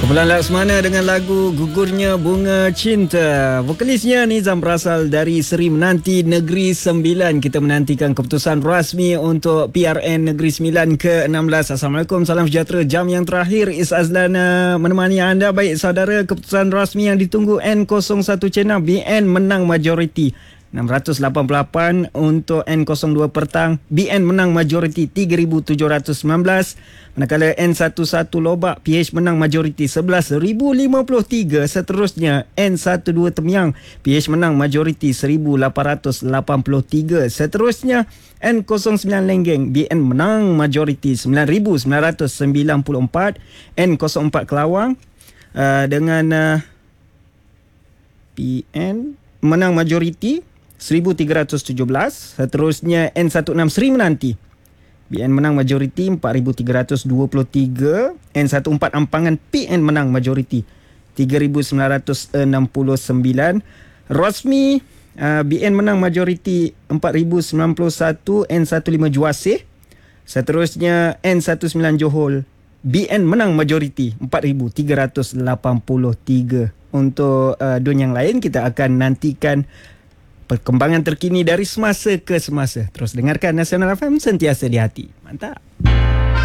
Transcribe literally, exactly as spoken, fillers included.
Kumpulan Laksmana dengan lagu Gugurnya Bunga Cinta. Vokalisnya Nizam berasal dari Seri Menanti Negeri Sembilan. Kita menantikan keputusan rasmi untuk P R N Negeri Sembilan ke enam belas. Assalamualaikum, salam sejahtera. Jam yang terakhir Is Azlan menemani anda. Baik saudara, keputusan rasmi yang ditunggu N kosong satu China. B N menang majoriti enam ratus lapan puluh lapan untuk N kosong dua petang. B N menang majoriti tiga ribu tujuh ratus sembilan belas. Manakala N sebelas Lobak P H menang majoriti sebelas ribu lima puluh tiga. Seterusnya N dua belas Temyang P H menang majoriti seribu lapan ratus lapan puluh tiga. Seterusnya N kosong sembilan Lenggeng B N menang majoriti sembilan ribu sembilan ratus sembilan puluh empat. N kosong empat Kelawang uh, dengan uh, P N menang majoriti seribu tiga ratus tujuh belas. Seterusnya N enam belas Seri Menanti B N menang majoriti empat ribu tiga ratus dua puluh tiga. N empat belas Ampangan P N menang majoriti tiga ribu sembilan ratus enam puluh sembilan. Rasmi uh, B N menang majoriti empat ribu sembilan puluh satu. N lima belas Juasih. Seterusnya N sembilan belas Johor B N menang majoriti empat ribu tiga ratus lapan puluh tiga. Untuk uh, don yang lain kita akan nantikan perkembangan terkini dari semasa ke semasa. Terus dengarkan Nasional F M, sentiasa di hati. Mantap.